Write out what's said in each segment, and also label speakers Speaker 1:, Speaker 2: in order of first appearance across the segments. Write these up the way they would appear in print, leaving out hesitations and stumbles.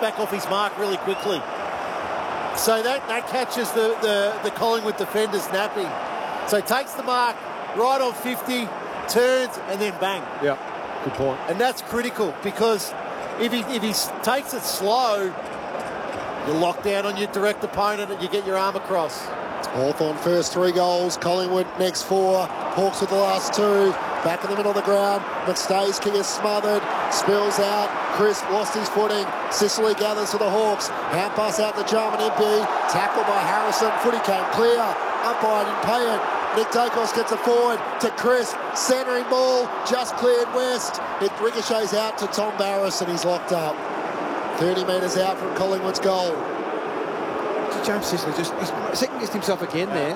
Speaker 1: back off his mark really quickly. So that catches the Collingwood defenders napping. So he takes the mark right on 50, turns, and then bang.
Speaker 2: Yeah, good point.
Speaker 1: And that's critical because if he takes it slow, you're locked down on your direct opponent and you get your arm across.
Speaker 3: Hawthorn first 3 goals, Collingwood next 4, Hawks with the last 2, back in the middle of the ground, McStay's kick is smothered, spills out, Chris lost his footing, Sicily gathers for the Hawks, hand pass out to Jarman Impey, tackled by Harrison, footy came clear, umpire didn't pay it, Nick Dacos gets it forward to Chris, centering ball, just cleared west, it ricochets out to Tom Barras and he's locked up. 30 metres out from Collingwood's goal.
Speaker 2: James Sicily he's second-guessed himself again there. I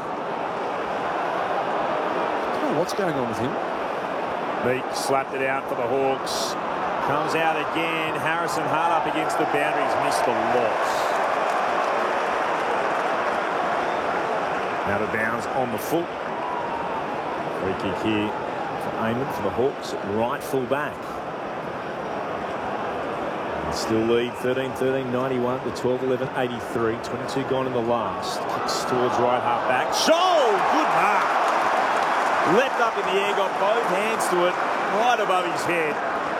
Speaker 2: don't know what's going on with him.
Speaker 4: Meek slapped it out for the Hawks. Comes out again. Harrison hard up against the boundaries. Missed the loss. Out of bounds on the foot. Free kick here for Eamon for the Hawks at right full back. Still lead 13-13, 91 to 12-11, 83. 22 gone in the last. Kicks towards right half back. Show! Good mark. Leapt up in the air, got both hands to it, right above his head.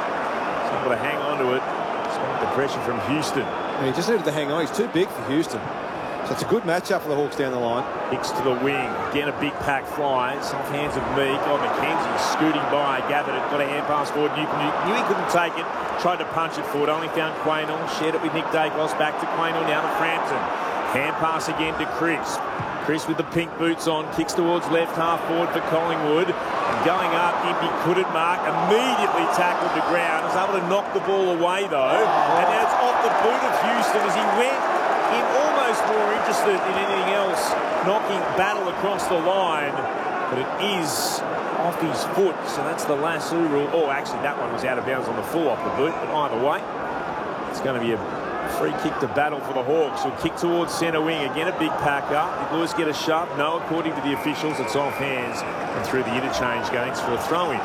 Speaker 4: He's able to hang on to it. Stopped the pressure from Houston.
Speaker 2: Yeah, he just needed to hang on. He's too big for Houston. So it's a good matchup for the Hawks down the line.
Speaker 4: Kicks to the wing. Again, a big pack flies. Off hands of Meek. Oh, McKenzie scooting by. Gathered it. Got a hand pass forward. Knew he couldn't take it. Tried to punch it forward. Only found Quaynor. Shared it with Nick Dacos. Back to Quaynor. Now to Frampton. Hand pass again to Chris. Chris with the pink boots on. Kicks towards left half forward for Collingwood. And going up, Impey couldn't mark. Immediately tackled the ground. Was able to knock the ball away, though. And now it's off the boot of Houston as he went in almost more interested in anything else, knocking Battle across the line, but it is off his foot, so that's the lasso rule. Oh, actually, that one was out of bounds on the full off the boot, but either way, it's going to be a free kick to Battle for the Hawks. He'll kick towards centre wing. Again, a big pack up. Did Lewis get a shove? No, according to the officials, it's off hands and through the interchange gates for a throw-in.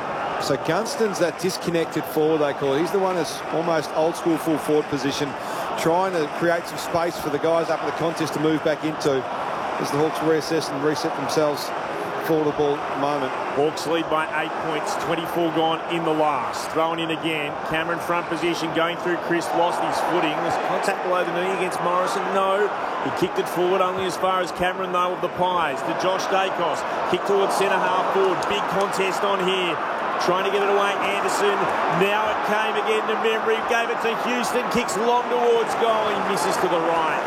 Speaker 2: So Gunston's that disconnected forward, they call it. He's the one that's almost old-school full forward position, trying to create some space for the guys up in the contest to move back into as the Hawks reassess and reset themselves for the ball moment.
Speaker 4: Hawks lead by 8 points, 24 gone in the last. Thrown in again. Cameron front position going through Chris, lost his footing. There's contact below the knee against Morrison. No. He kicked it forward only as far as Cameron, though, of the Pies. To Josh Dacos. Kick towards centre half forward. Big contest on here. Trying to get it away, Anderson. Now it came again to memory. Gave it to Houston. Kicks long towards goal. He misses to the right.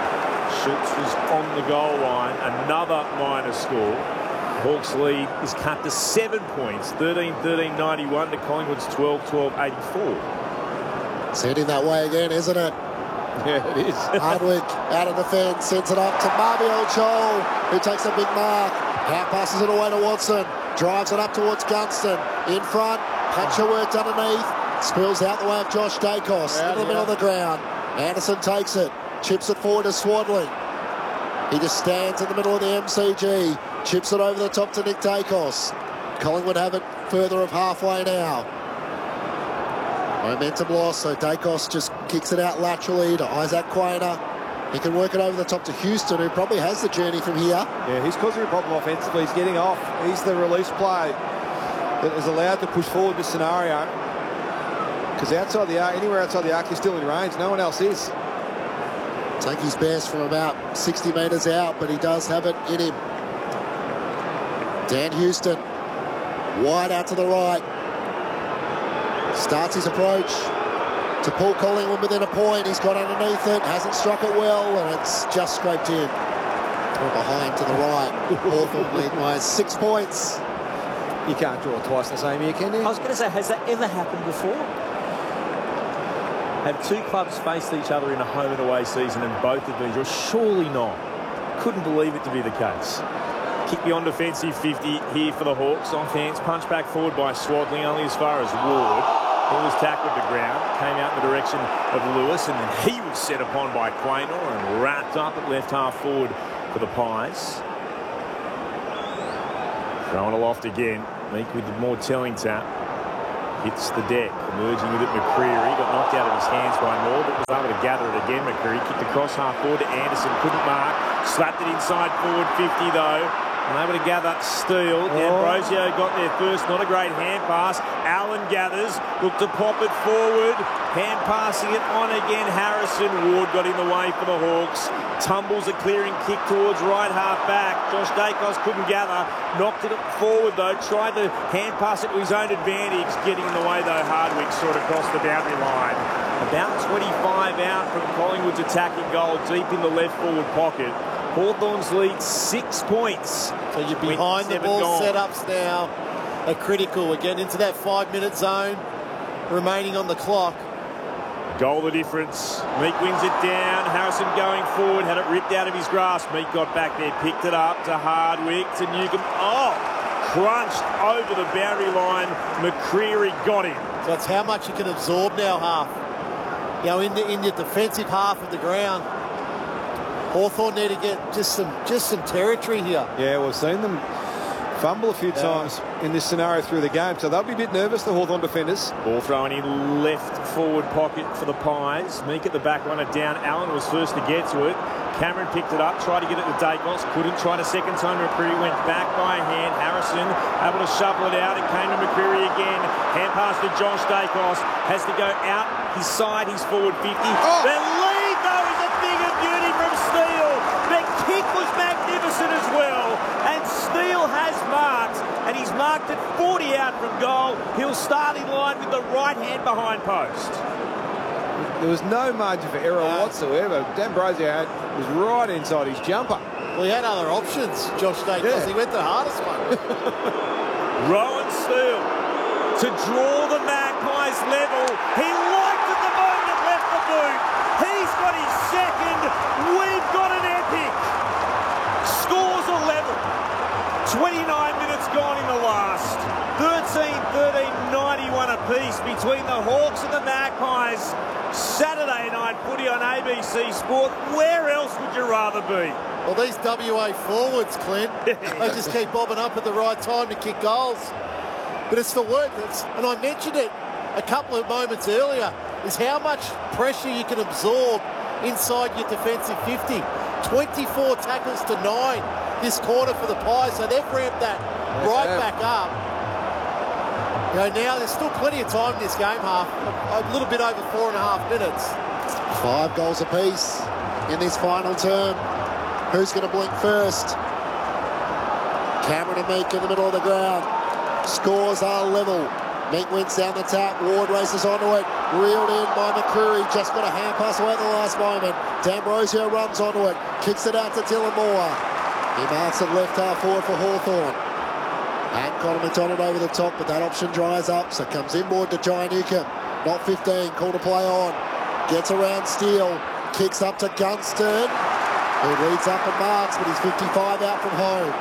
Speaker 4: Schultz was on the goal line. Another minor score. Hawks lead is cut to 7 points. 13-13, 91 to Collingwood's 12-12, 84.
Speaker 3: It's heading that way again, isn't it?
Speaker 2: Yeah, it is.
Speaker 3: Hardwick out of defence, sends it up to Marbiel Chol, who takes a big mark. Out passes it away to Watson. Drives it up towards Gunston. In front, puncher worked underneath. Spills out the way of Josh Dacos. In the middle of the ground. Anderson takes it. Chips it forward to Swadling. He just stands in the middle of the MCG. Chips it over the top to Nick Dacos. Collingwood have it further of halfway now. Momentum lost, so Dacos just kicks it out laterally to Isaac Quaynor. He can work it over the top to Houston, who probably has the journey from here.
Speaker 2: Yeah, he's causing a problem offensively. He's getting off. He's the release play that is allowed to push forward this scenario. Because outside the arc, anywhere outside the arc, he's still in range. No one else is.
Speaker 3: Take his best from about 60 metres out, but he does have it in him. Dan Houston, wide out to the right. Starts his approach to Paul Collingwood within a point. He's got underneath it, hasn't struck it well, and it's just scraped in. From behind to the right. Hawthorn lead by 6 points.
Speaker 2: You can't draw twice in the same year, can you?
Speaker 1: I was going to say, has that ever happened before? Have two clubs faced each other in a home and away season and both have been drawn? Surely not. Couldn't believe it to be the case. Kick beyond defensive 50 here for the Hawks. Off hands, punch back forward by Swadling, only as far as Ward. He was tackled to ground, came out in the direction of Lewis, and then he was set upon by Quaynor and wrapped up at left half forward for the Pies. Throwing aloft again. Meek with the more telling tap. Hits the deck. Emerging with it, McCreary. Got knocked out of his hands by Moore, but was able able to gather it again, McCreary. Kicked across half forward to Anderson. Couldn't mark. Slapped it inside forward 50, though. Unable to gather. Steele. D'Ambrosio got there first. Not a great hand pass. Allen gathers. Looked to pop it forward. Hand passing it on again. Harrison. Ward got in the way for the Hawks. Tumbles a clearing kick towards right half back. Josh Dacos couldn't gather. Knocked it forward, though. Tried to hand pass it to his own advantage. Getting in the way, though. Hardwick sort of crossed the boundary line. About 25 out from Collingwood's attacking goal. Deep in the left forward pocket. Hawthorn's lead 6 points.
Speaker 5: So you're behind the ball setups now are critical. We're getting into that 5-minute zone remaining on the clock.
Speaker 1: Goal the difference. Meek wins it down. Harrison going forward. Had it ripped out of his grasp. Meek got back there. Picked it up to Hardwick. To Newcomb. Oh! Crunched over the boundary line. McCreary got him.
Speaker 5: So that's how much you can absorb now, half. You know, in the defensive half of the ground. Hawthorn need to get just some territory here.
Speaker 2: Yeah, we've seen them fumble a few times in this scenario through the game, so they'll be a bit nervous, the Hawthorn defenders.
Speaker 1: Ball thrown in left forward pocket for the Pies. Meek at the back, run it down. Allen was first to get to it. Cameron picked it up, tried to get it to Dacos. Couldn't. Tried a second time. McCreary went back by hand. Harrison able to shovel it out. It came to McCreary again. Hand pass to Josh Dacos. Has to go out his side. He's forward 50. The lead, though, is a thing of beauty from Steele. The kick was magnificent as well. And Steele has marked. And he's marked at 40 out from goal. He'll start in line with the right hand behind post.
Speaker 2: There was no margin for error whatsoever. D'Ambrosio was right inside his jumper.
Speaker 5: Well, he had other options, Josh Dacos. He went the hardest one.
Speaker 1: Rowan Steele to draw the Magpies level. He liked it the moment it left the boot. He's got his second. We've got an epic. Scores are level. 29 minutes gone in the last. 13-13, 91 apiece between the Hawks and the Magpies. Saturday night footy on ABC Sport. Where else would you rather be?
Speaker 5: Well, these WA forwards, Clint, they just keep bobbing up at the right time to kick goals. But it's the work, and I mentioned it a couple of moments earlier, is how much pressure you can absorb inside your defensive 50. 24 tackles to 9 this quarter for the Pies, so they've ramped that back up. You know, now there's still plenty of time in this game, half. A little bit over 4.5 minutes.
Speaker 3: 5 goals apiece in this final term. Who's going to blink first? Cameron and Meek in the middle of the ground. Scores are level. Meek wins down the tap. Ward races onto it. Reeled in by McCreary. Just got a hand pass away at the last moment. D'Ambrosio runs onto it. Kicks it out to Dylan Moore. He marks it left half forward for Hawthorn. And Connor McDonald over the top, but that option dries up. So comes inboard to Jai Newcomb. Not 15. Call to play on. Gets around Steele. Kicks up to Gunston. He leads up and marks, but he's 55 out from home.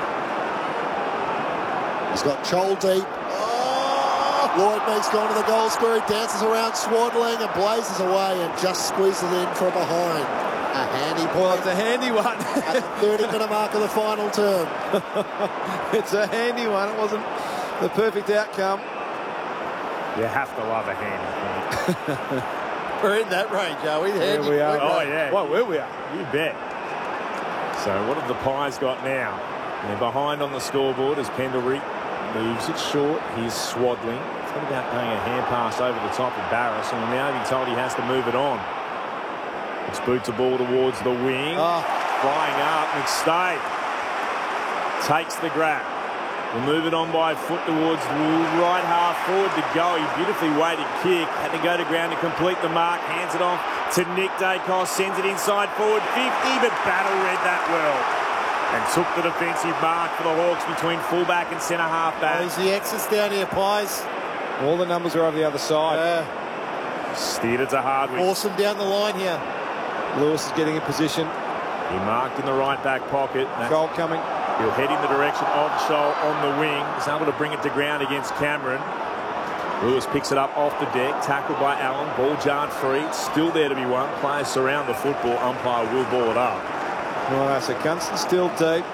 Speaker 3: He's got Chol deep. Lloyd Meek's gone to the goal square. He dances around Swadling and blazes away and just squeezes in from behind. A handy point.
Speaker 2: Well, it's a handy one.
Speaker 3: At the 30-minute mark of the final term.
Speaker 2: It's a handy one. It wasn't the perfect outcome.
Speaker 1: You have to love a handy point.
Speaker 5: We're in that range, are we?
Speaker 2: Yeah, we are.
Speaker 1: Oh, yeah.
Speaker 2: Well, where we are.
Speaker 1: You bet. So what have the Pies got now? They're behind on the scoreboard as Pendlebury moves it short. Here's Swadling. What about going a hand pass over the top of Barras, and we're now being told he has to move it on. It's boots the ball towards the wing. Flying up, McStay takes the grab. We'll move it on by foot towards right half forward to go. He beautifully weighted kick. Had to go to ground to complete the mark. Hands it off to Nick Dacos. Sends it inside forward 50, but Battle read that well. And took the defensive mark for the Hawks between fullback and centre half back.
Speaker 5: There's the exits down here, Pies.
Speaker 2: All the numbers are over the other side.
Speaker 1: Steered it to Hardwick.
Speaker 5: Awesome down the line here.
Speaker 2: Lewis is getting in position.
Speaker 1: He marked in the right back pocket.
Speaker 2: Goal coming.
Speaker 1: He'll head in the direction of Scholl on the wing. He's able to bring it to ground against Cameron. Lewis picks it up off the deck. Tackled by Allen. Ball jarred free. It's still there to be won. Players surround the football. Umpire will ball it up.
Speaker 2: Right, so Gunston still deep.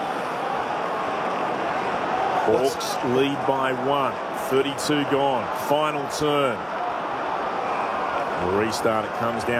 Speaker 1: Hawks lead by 1. 32 gone. Final turn. The restart, it comes down.